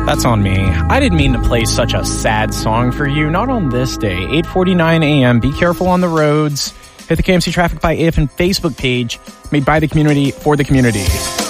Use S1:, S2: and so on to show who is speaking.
S1: That's on me. I didn't mean to play such a sad song for you. Not on this day. 8:49 a.m. Be careful on the roads. Hit the KMC Traffic by AFN Facebook page, made by the community for the community.